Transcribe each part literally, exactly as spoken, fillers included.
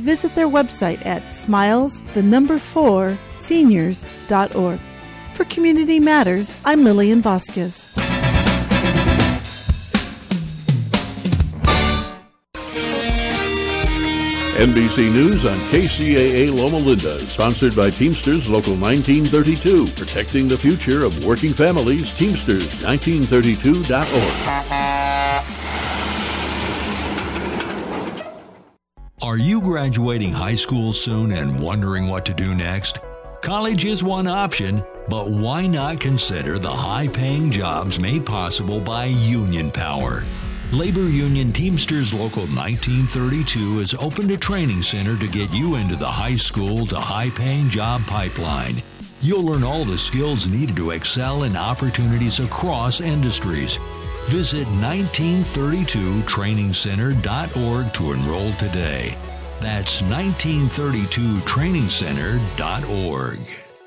visit their website at smiles, the number four, seniors dot org. For Community Matters, I'm Lillian Vasquez. N B C News on K C A A Loma Linda, sponsored by Teamsters Local nineteen thirty-two, protecting the future of working families. Teamsters nineteen thirty-two dot org. Are you graduating high school soon and wondering what to do next? College is one option, but why not consider the high-paying jobs made possible by Union Power? Labor Union Teamsters Local nineteen thirty-two has opened a training center to get you into the high school to high-paying job pipeline. You'll learn all the skills needed to excel in opportunities across industries. Visit nineteen thirty-two training center dot org to enroll today. That's nineteen thirty-two training center dot org.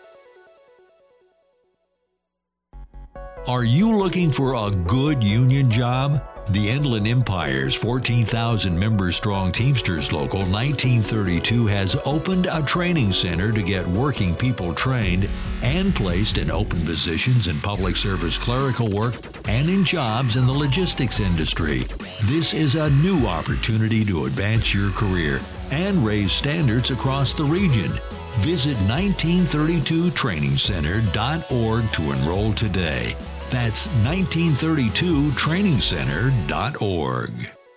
Are you looking for a good union job? The Inland Empire's fourteen thousand member strong Teamsters Local nineteen thirty-two has opened a training center to get working people trained and placed in open positions in public service clerical work and in jobs in the logistics industry. This is a new opportunity to advance your career and raise standards across the region. Visit nineteen thirty-two training center dot org to enroll today. That's nineteen thirty-two training center dot org.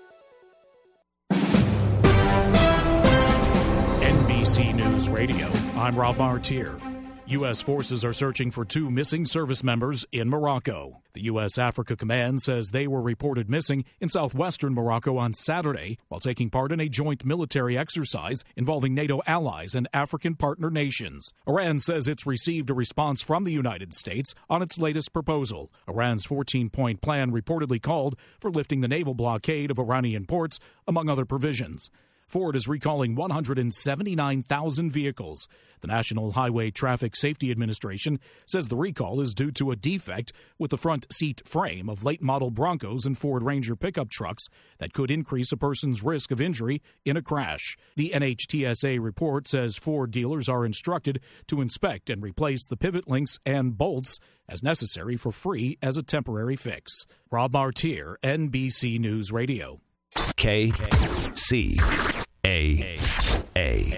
N B C News Radio, I'm Rob Martier. U S forces are searching for two missing service members in Morocco. The U S Africa Command says they were reported missing in southwestern Morocco on Saturday while taking part in a joint military exercise involving NATO allies and African partner nations. Iran says it's received a response from the United States on its latest proposal. Iran's fourteen-point plan reportedly called for lifting the naval blockade of Iranian ports, among other provisions. Ford is recalling one hundred seventy-nine thousand vehicles. The National Highway Traffic Safety Administration says the recall is due to a defect with the front seat frame of late-model Broncos and Ford Ranger pickup trucks that could increase a person's risk of injury in a crash. The N H T S A report says Ford dealers are instructed to inspect and replace the pivot links and bolts as necessary for free as a temporary fix. Rob Martier, N B C News Radio. K C A A.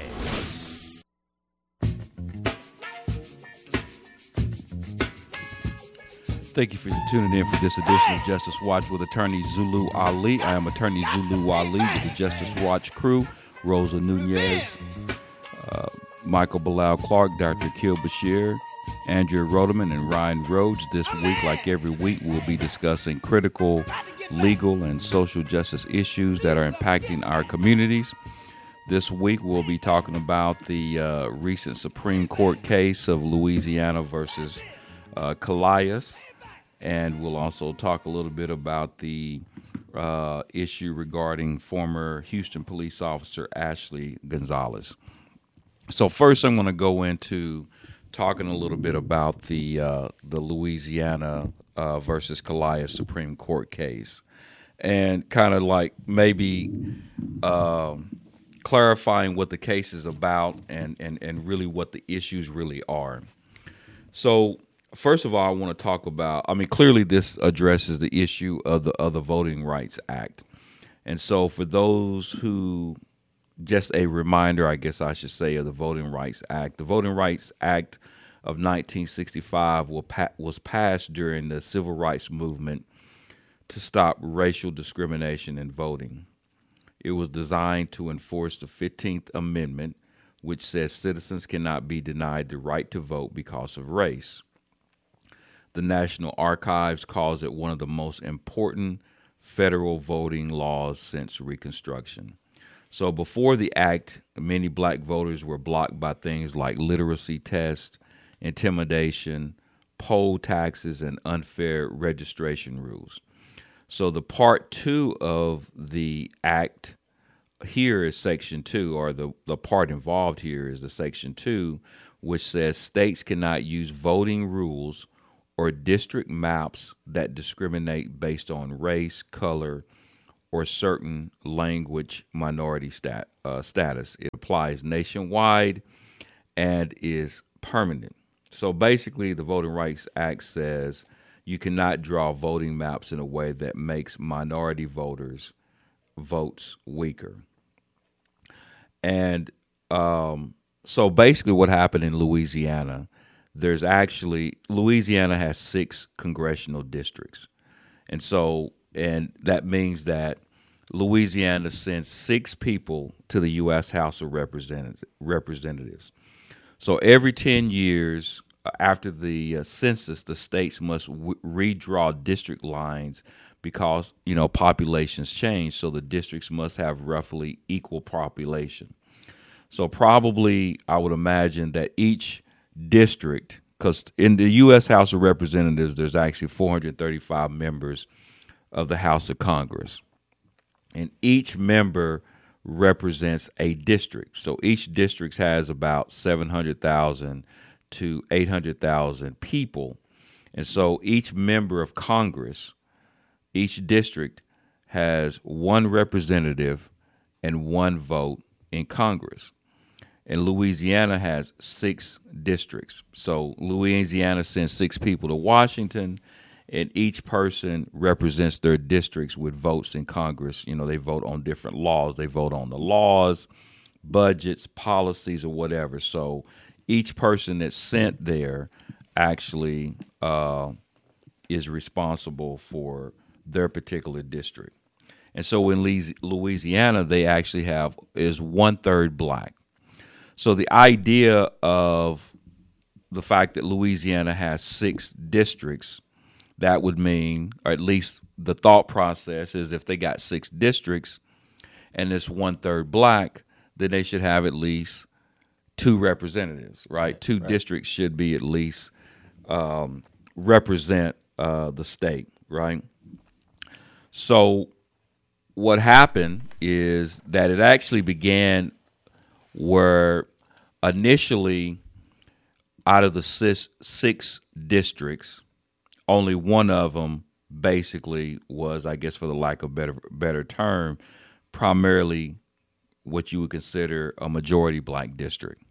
Thank you for tuning in for this edition of Justice Watch with Attorney Zulu Ali. I am Attorney Zulu Ali with the Justice Watch crew, Rosa Nunez, uh, Michael Bilal Clark, Doctor Akil Bashir, Andrea Rodeman, and Ryan Rhodes. This week, like every week, we'll be discussing critical legal and social justice issues that are impacting our communities. This week, we'll be talking about the uh, recent Supreme Court case of Louisiana versus uh, Calais, and we'll also talk a little bit about the uh, issue regarding former Houston police officer Ashley Gonzalez. So first, I'm going to go into talking a little bit about the uh, the Louisiana uh, versus Calais Supreme Court case, and kind of like maybe uh, clarifying what the case is about and, and, and really what the issues really are. So first of all, I want to talk about, I mean, clearly this addresses the issue of the of the Voting Rights Act. And so for those who, just a reminder, I guess I should say, of the Voting Rights Act. The Voting Rights Act of nineteen sixty-five was passed during the Civil Rights Movement to stop racial discrimination in voting. It was designed to enforce the fifteenth Amendment, which says citizens cannot be denied the right to vote because of race. The National Archives calls it one of the most important federal voting laws since Reconstruction. So before the act, many black voters were blocked by things like literacy tests, intimidation, poll taxes, and unfair registration rules. So the part two of the act here is section two, or the, the part involved here is the section two, which says states cannot use voting rules or district maps that discriminate based on race, color, or certain language minority stat, uh, status. It applies nationwide and is permanent. So basically, the Voting Rights Act says you cannot draw voting maps in a way that makes minority voters' votes weaker. And um, so basically what happened in Louisiana, there's actually, Louisiana has six congressional districts. And so, and that means that Louisiana sends six people to the U S House of Representatives. Representatives. So every ten years after the uh, census, the states must w- redraw district lines because, you know, populations change. So the districts must have roughly equal population. So probably I would imagine that each district, because in the U S House of Representatives, there's actually four hundred thirty-five members of the House of Congress. And each member represents a district. So each district has about seven hundred thousand to eight hundred thousand people. And so each member of Congress, each district has one representative and one vote in Congress. And Louisiana has six districts. So Louisiana sends six people to Washington, and each person represents their districts with votes in Congress. You know, they vote on different laws. They vote on the laws, budgets, policies, or whatever. So each person that's sent there actually uh, is responsible for their particular district. And so in Louisiana, they actually have is one third black. So the idea of the fact that Louisiana has six districts, that would mean, or at least the thought process is if they got six districts and it's one third black, then they should have at least two representatives, right? Two right. districts should be at least um, represent uh, the state, right? So what happened is that it actually began where initially out of the six, six districts, only one of them basically was, I guess for the lack of better better term, primarily what you would consider a majority black district.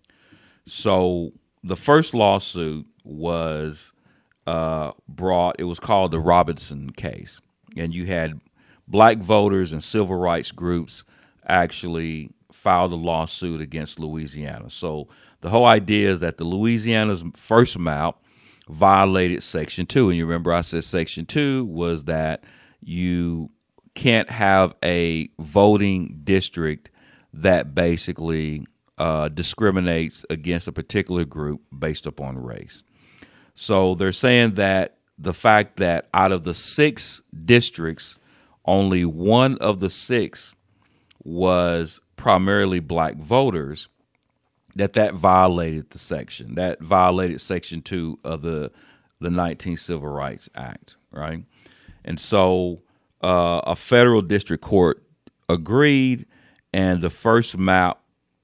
So the first lawsuit was uh, brought, it was called the Robinson case. And you had black voters and civil rights groups actually filed a lawsuit against Louisiana. So the whole idea is that the Louisiana's first map violated Section two. And you remember I said Section two was that you can't have a voting district that basically uh, discriminates against a particular group based upon race. So they're saying that the fact that out of the six districts, only one of the six was primarily black voters, that that violated the section. That violated Section two of the the nineteenth Civil Rights Act, right? And so uh, a federal district court agreed, and the first map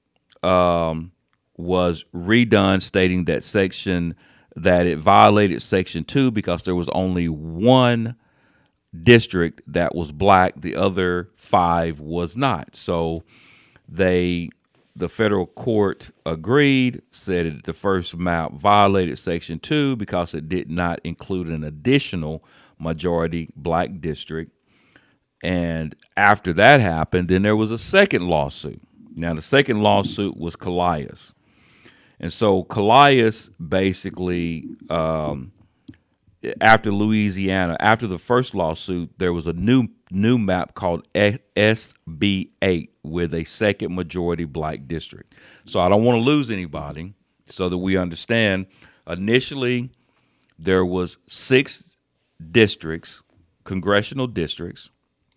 um, was redone, stating that section that it violated Section two because there was only one district that was black, the other five was not. So they, the federal court agreed, said that the first map violated Section two because it did not include an additional majority black district. And after that happened, then there was a second lawsuit. Now, the second lawsuit was Calais. And so Calais basically, um, after Louisiana, after the first lawsuit, there was a new new map called S B eight with a second majority black district. So I don't want to lose anybody, so that we understand. Initially, there was six districts, congressional districts.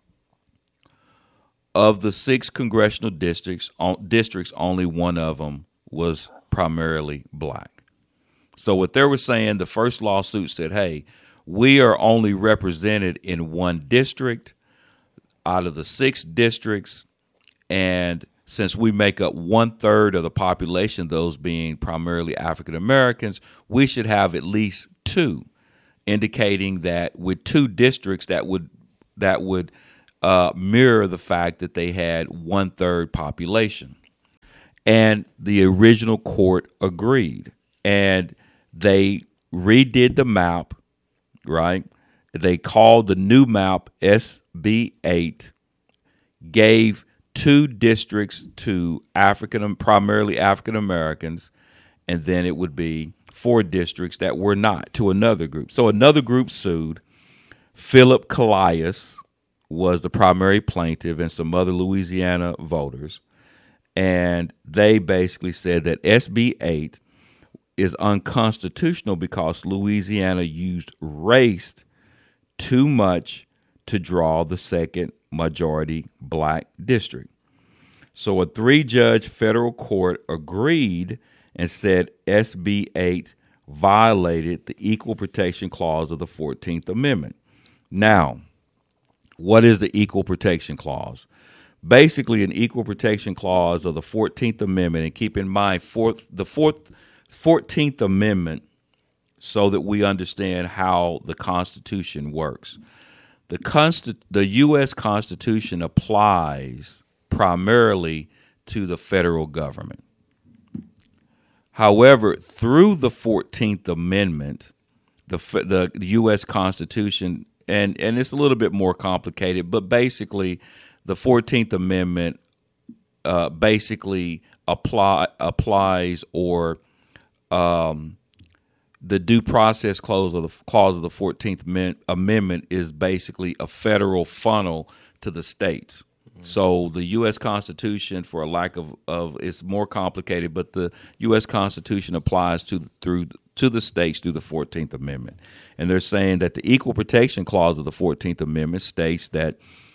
Of the six congressional districts, districts only one of them was primarily black. So what they were saying, the first lawsuit said, hey, we are only represented in one district out of the six districts, and since we make up one third of the population, those being primarily African Americans, we should have at least two, indicating that with two districts that would that would uh, mirror the fact that they had one-third population. And the original court agreed. And they redid the map, right? They called the new map S B eight, gave two districts to African, primarily African Americans, and then it would be four districts that were not to another group. So another group sued. Philip Calais was the primary plaintiff and some other Louisiana voters. And they basically said that S B eight is unconstitutional because Louisiana used race too much to draw the second majority black district. So a three-judge federal court agreed and said S B eight violated the Equal Protection Clause of the fourteenth Amendment. Now, what is the Equal Protection Clause? Basically, an Equal Protection Clause of the fourteenth Amendment, and keep in mind fourth, the fourth, fourteenth Amendment, so that we understand how the Constitution works. The Consti- the U S Constitution applies primarily to the federal government. However, through the fourteenth Amendment, the the, the U S Constitution, and, and it's a little bit more complicated, but basically the fourteenth Amendment uh, basically apply, applies or um, the due process clause of the clause of the fourteenth Amendment is basically a federal funnel to the states. Mm-hmm. So the U S Constitution, for a lack of, of it's more complicated, but the U S Constitution applies to through to the states through the fourteenth Amendment. And they're saying that the Equal Protection Clause of the fourteenth Amendment states that,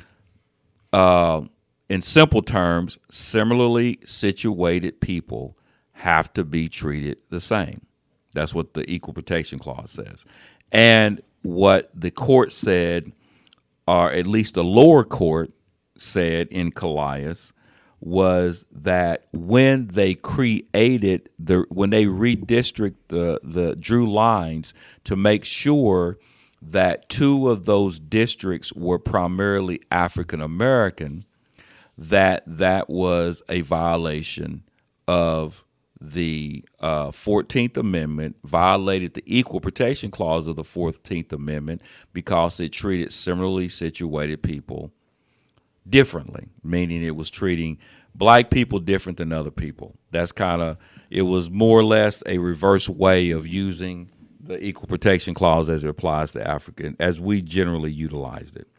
uh, in simple terms, similarly situated people have to be treated the same. That's what the Equal Protection Clause says. And what the court said, or at least the lower court said in Calais, was that when they created the, when they redistrict the, the drew lines to make sure that two of those districts were primarily African American, that that was a violation of the uh, fourteenth Amendment, violated the Equal Protection Clause of the fourteenth Amendment because it treated similarly situated people differently, meaning it was treating black people different than other people. That's kind of, it was more or less a reverse way of using the Equal Protection Clause as it applies to African, as we generally utilized it.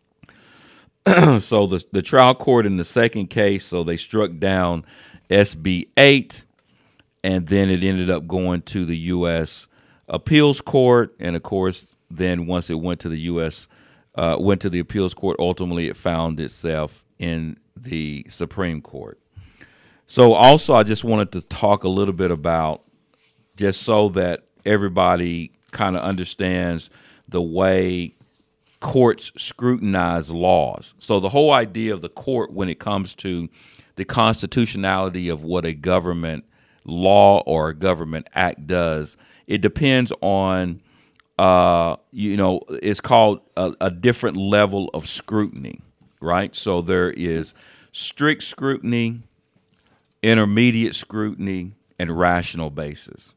Mm-hmm. So the, the trial court in the second case, so they struck down S B eight, and then it ended up going to the U S Appeals Court, and of course, then once it went to the U S uh, went to the Appeals Court, ultimately it found itself in the Supreme Court. So also, I just wanted to talk a little bit about, just so that everybody kind of understands the way courts scrutinize laws. So the whole idea of the court when it comes to the constitutionality of what a government law or a government act does, it depends on, uh, you know, it's called a, a different level of scrutiny, right? So there is strict scrutiny, intermediate scrutiny, and rational basis.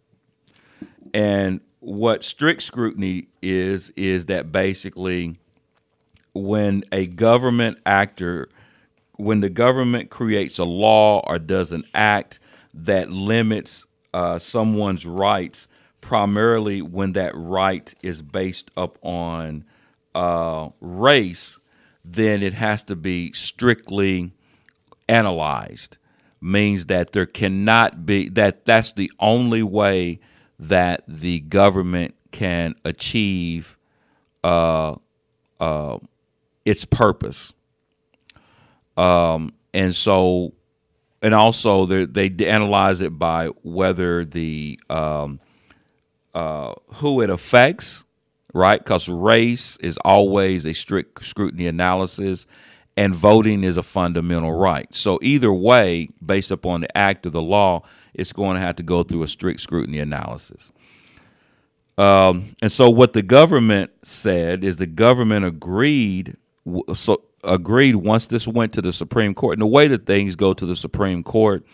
And what strict scrutiny is, is that basically when a government actor, when the government creates a law or does an act that limits uh, someone's rights, primarily when that right is based up on uh, race, then it has to be strictly analyzed. Means that there cannot be, that that's the only way that the government can achieve uh, uh, its purpose. Um, and so, and also they analyze it by whether the, um, uh, who it affects, right? Because race is always a strict scrutiny analysis, and voting is a fundamental right. So either way, based upon the act of the law, it's going to have to go through a strict scrutiny analysis. Um, and so what the government said is the government agreed. So agreed once this went to the Supreme Court, and the way that things go to the Supreme Court